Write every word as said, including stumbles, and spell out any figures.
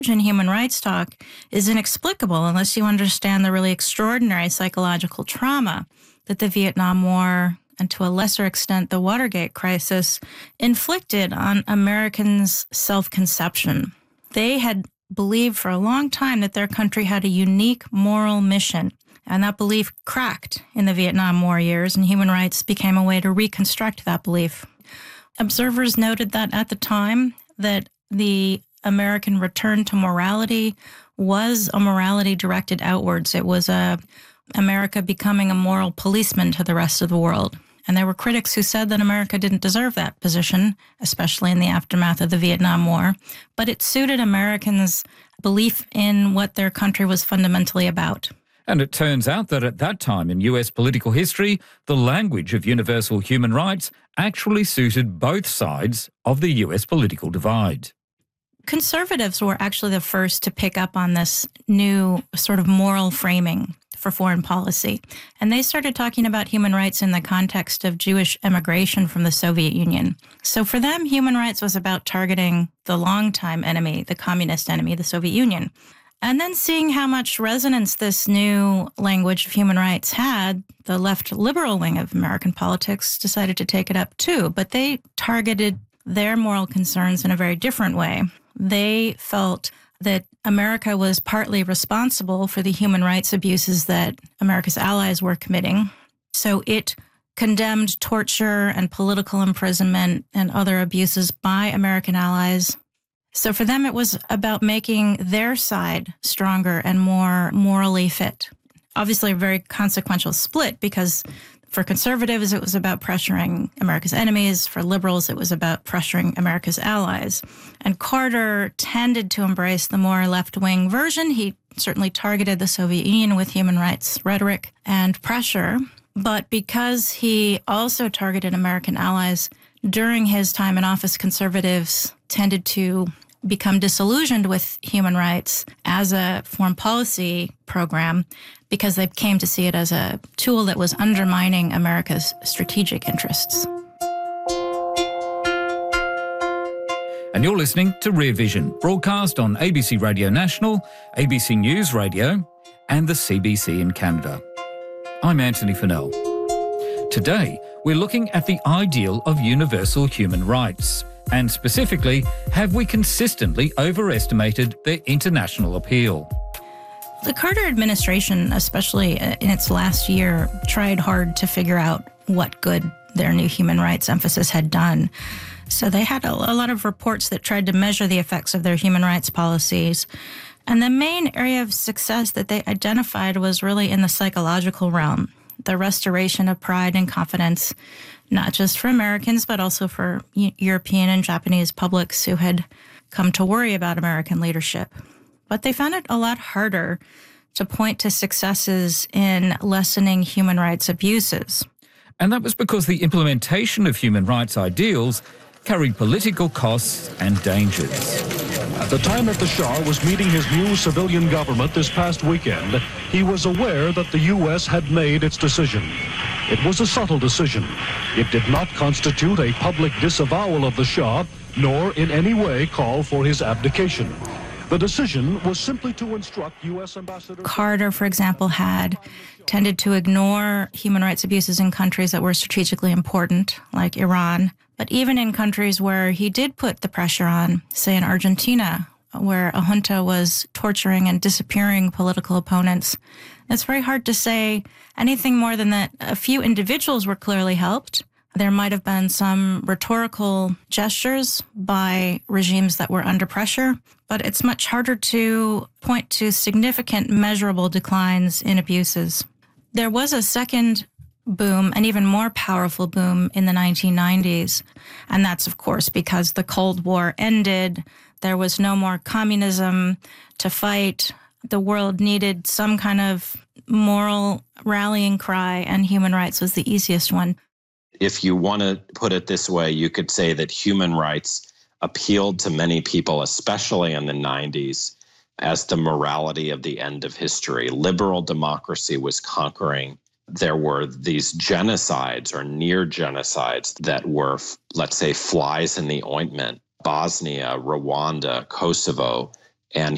in human rights talk is inexplicable unless you understand the really extraordinary psychological trauma that the Vietnam War and to a lesser extent the Watergate crisis inflicted on Americans' self-conception. They had believed for a long time that their country had a unique moral mission, and that belief cracked in the Vietnam War years, and human rights became a way to reconstruct that belief. Observers noted that at the time that the American return to morality was a morality directed outwards. It was a America becoming a moral policeman to the rest of the world. And there were critics who said that America didn't deserve that position, especially in the aftermath of the Vietnam War. But it suited Americans' belief in what their country was fundamentally about. And it turns out that at that time in U S political history, the language of universal human rights actually suited both sides of the U S political divide. Conservatives were actually the first to pick up on this new sort of moral framing for foreign policy. And they started talking about human rights in the context of Jewish emigration from the Soviet Union. So for them, human rights was about targeting the longtime enemy, the communist enemy, the Soviet Union. And then seeing how much resonance this new language of human rights had, the left liberal wing of American politics decided to take it up too. But they targeted their moral concerns in a very different way. They felt that America was partly responsible for the human rights abuses that America's allies were committing. So it condemned torture and political imprisonment and other abuses by American allies. So for them, it was about making their side stronger and more morally fit. Obviously, a very consequential split because for conservatives, it was about pressuring America's enemies. For liberals, it was about pressuring America's allies. And Carter tended to embrace the more left-wing version. He certainly targeted the Soviet Union with human rights rhetoric and pressure. But because he also targeted American allies during his time in office, conservatives tended to become disillusioned with human rights as a foreign policy program because they came to see it as a tool that was undermining America's strategic interests. And you're listening to Rear Vision, broadcast on A B C Radio National, A B C News Radio, and the C B C in Canada. I'm Anthony Fennell. Today, we're looking at the ideal of universal human rights. And specifically, have we consistently overestimated their international appeal? The Carter administration, especially in its last year, tried hard to figure out what good their new human rights emphasis had done. So they had a, a lot of reports that tried to measure the effects of their human rights policies. And the main area of success that they identified was really in the psychological realm, the restoration of pride and confidence, not just for Americans, but also for European and Japanese publics who had come to worry about American leadership. But they found it a lot harder to point to successes in lessening human rights abuses. And that was because the implementation of human rights ideals carried political costs and dangers. At the time that the Shah was meeting his new civilian government this past weekend, he was aware that the U S had made its decision. It was a subtle decision. It did not constitute a public disavowal of the Shah, nor in any way call for his abdication. The decision was simply to instruct U S Ambassador... Carter, for example, had tended to ignore human rights abuses in countries that were strategically important, like Iran. But even in countries where he did put the pressure on, say in Argentina, where a junta was torturing and disappearing political opponents, it's very hard to say anything more than that a few individuals were clearly helped. There might have been some rhetorical gestures by regimes that were under pressure, but it's much harder to point to significant measurable declines in abuses. There was a second boom, an even more powerful boom in the nineteen nineties, and that's, of course, because the Cold War ended. There was no more communism to fight. The world needed some kind of moral rallying cry, and human rights was the easiest one. If you want to put it this way, you could say that human rights appealed to many people, especially in the nineties, as the morality of the end of history. Liberal democracy was conquering. There were these genocides or near genocides that were, let's say, flies in the ointment. Bosnia, Rwanda, Kosovo. And